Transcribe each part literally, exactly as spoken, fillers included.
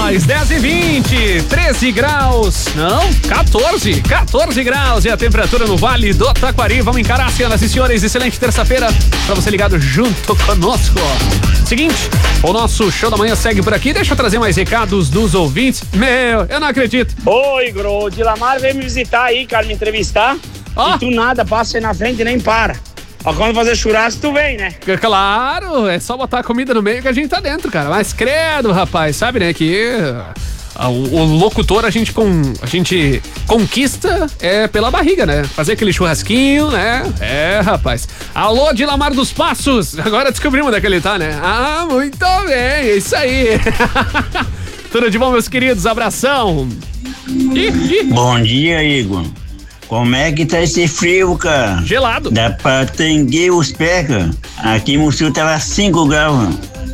nós, dez e vinte, treze graus, não, quatorze, quatorze graus é a temperatura no Vale do Taquari. Vamos encarar, senhoras e senhores, excelente terça-feira pra você ligado junto conosco. Seguinte, o nosso show da manhã segue por aqui, deixa eu trazer mais recados dos ouvintes. Meu, eu não acredito. Oi, Gro, o Dilamar veio me visitar aí, cara, me entrevistar. Oh. E tu nada, passa aí na frente e nem para. Ó, quando fazer churrasco, tu vem, né? Claro, é só botar a comida no meio que a gente tá dentro, cara. Mas credo, rapaz, sabe, né, que o, o locutor a gente, com, a gente conquista é pela barriga, né? Fazer aquele churrasquinho, né? É, rapaz. Alô, Dilamar dos Passos. Agora descobrimos onde é que ele tá, né? Ah, muito bem, é isso aí. Tudo de bom, meus queridos? Abração. Bom dia, Igor. Como é que tá esse frio, cara? Gelado. Dá pra tanguer os pés, cara. Aqui no sul tava cinco graus.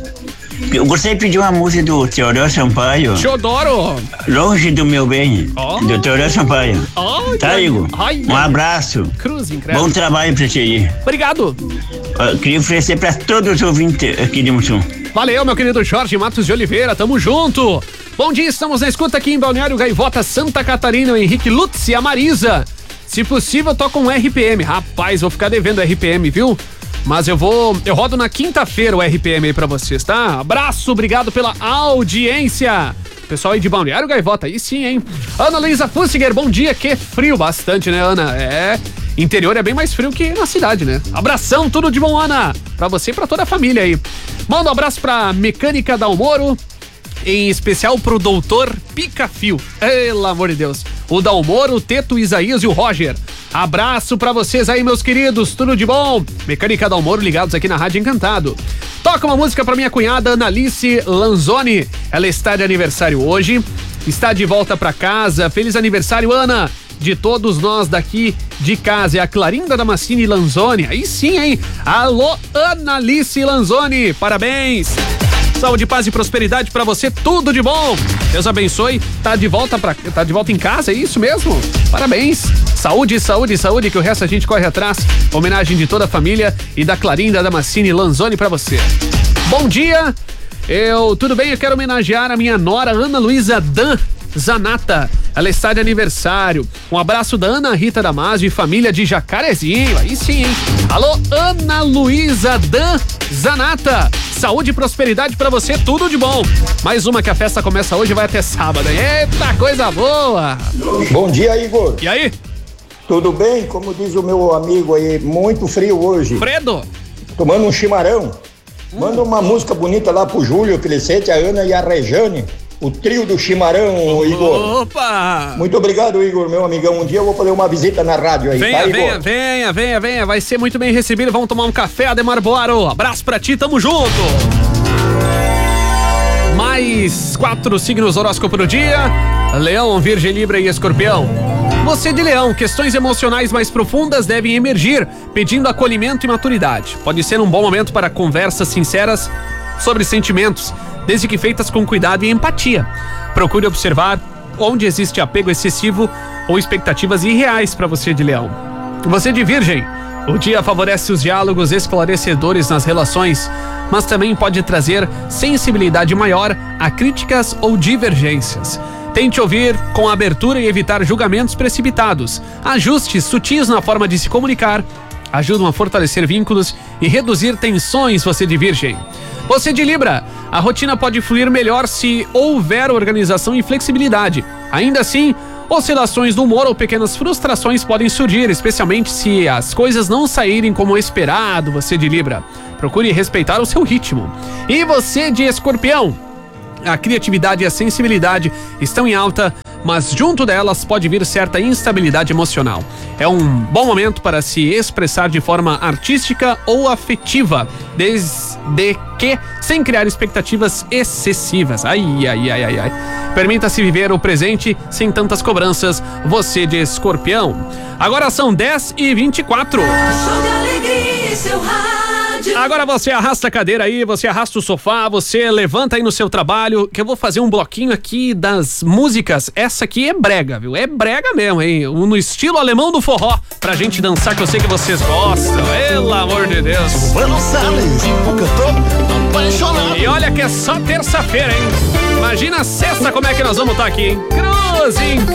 Eu gostaria de pedir uma música do Teodoro Sampaio. Teodoro! Longe do meu bem. Oh. Do Teodoro Sampaio. Oh, tá, Igor? Ai, um abraço. Cruz, incrível. Bom trabalho pra ti aí. Obrigado. Eu queria oferecer pra todos os ouvintes aqui de Mussum. Valeu, meu querido Jorge Matos de Oliveira, tamo junto. Bom dia, estamos na escuta aqui em Balneário Gaivota, Santa Catarina, o Henrique Lutz e a Marisa. Se possível, toca um R P M. Rapaz, vou ficar devendo R P M, viu? Mas eu vou... Eu rodo na quinta-feira o R P M aí pra vocês, tá? Abraço, obrigado pela audiência. Pessoal aí de Balneário Gaivota, aí sim, hein? Ana Luísa Fussiger, bom dia. Que frio bastante, né, Ana? É... Interior é bem mais frio que na cidade, né? Abração, tudo de bom, Ana. Pra você e pra toda a família aí. Manda um abraço pra Mecânica Dalmoro. Em especial pro doutor Pica-Fio. Pelo amor de Deus. O Dalmoro, o Teto, o Isaías e o Roger. Abraço pra vocês aí, meus queridos. Tudo de bom? Mecânica Dalmoro ligados aqui na Rádio Encantado. Toca uma música pra minha cunhada Analice Lanzoni. Ela está de aniversário hoje. Está de volta pra casa. Feliz aniversário, Ana. De todos nós daqui de casa. É a Clarinda Damascini Lanzoni. Aí sim, hein? Alô, Analice Lanzoni. Parabéns. Saúde, paz e prosperidade pra você, tudo de bom. Deus abençoe. Tá de volta pra, tá de volta em casa, é isso mesmo? Parabéns. Saúde, saúde, saúde, que o resto a gente corre atrás. Homenagem de toda a família e da Clarinda Damascini Lanzoni pra você. Bom dia. Eu, tudo bem? Eu quero homenagear a minha nora Ana Luísa Dan Zanata. Ela está de aniversário. Um abraço da Ana Rita Damasio e família de Jacarezinho. Aí sim, hein? Alô, Ana Luísa Dan Zanata. Saúde e prosperidade pra você, tudo de bom. Mais uma que a festa começa hoje e vai até sábado. Eita, coisa boa. Bom dia, Igor. E aí? Tudo bem? Como diz o meu amigo aí, muito frio hoje. Fredo. Tomando um chimarrão. Hum. Manda uma música bonita lá pro Júlio, Felicete, a Ana e a Rejane. O trio do chimarrão, Igor. Opa! Muito obrigado, Igor, meu amigão. Um dia eu vou fazer uma visita na rádio aí, venha, tá, Igor? Venha, venha, venha, venha. Vai ser muito bem recebido. Vamos tomar um café, Ademar Boaro. Abraço pra ti, tamo junto. Mais quatro signos horóscopo do dia. Leão, Virgem, Libra e Escorpião. Você de Leão, questões emocionais mais profundas devem emergir, pedindo acolhimento e maturidade. Pode ser um bom momento para conversas sinceras sobre sentimentos, desde que feitas com cuidado e empatia. Procure observar onde existe apego excessivo ou expectativas irreais para você de Leão. Você de Virgem, o dia favorece os diálogos esclarecedores nas relações, mas também pode trazer sensibilidade maior a críticas ou divergências. Tente ouvir com abertura e evitar julgamentos precipitados. Ajustes sutis na forma de se comunicar ajudam a fortalecer vínculos e reduzir tensões, você de Virgem. Você de Libra, a rotina pode fluir melhor se houver organização e flexibilidade. Ainda assim, oscilações do humor ou pequenas frustrações podem surgir, especialmente se as coisas não saírem como esperado, você de Libra. Procure respeitar o seu ritmo. E você de Escorpião, a criatividade e a sensibilidade estão em alta, mas junto delas pode vir certa instabilidade emocional. É um bom momento para se expressar de forma artística ou afetiva, desde que sem criar expectativas excessivas. Ai, ai, ai, ai, ai. Permita-se viver o presente sem tantas cobranças, você de Escorpião. Agora são dez e vinte e quatro. Show de alegria, seu rádio. Agora você arrasta a cadeira aí, você arrasta o sofá, você levanta aí no seu trabalho, que eu vou fazer um bloquinho aqui das músicas. Essa aqui é brega, viu? É brega mesmo, hein? No estilo alemão do forró, pra gente dançar, que eu sei que vocês gostam. Pelo amor de Deus. Mano Salles, o cantor apaixonado. E olha que é só terça-feira, hein? Imagina a sexta como é que nós vamos estar aqui, hein? Cruz, hein?